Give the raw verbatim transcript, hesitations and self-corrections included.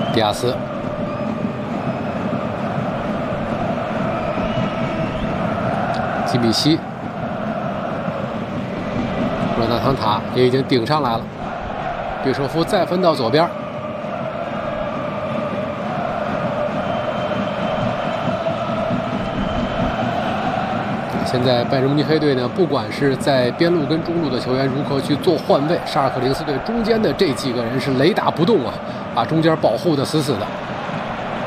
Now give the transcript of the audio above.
迪亚斯，基米希，若纳唐塔也已经顶上来了，比舍夫再分到左边。 现在拜仁慕尼黑队呢，不管是在边路跟中路的球员如何去做换位，沙尔克零四队中间的这几个人是雷打不动啊，把中间保护的死死的。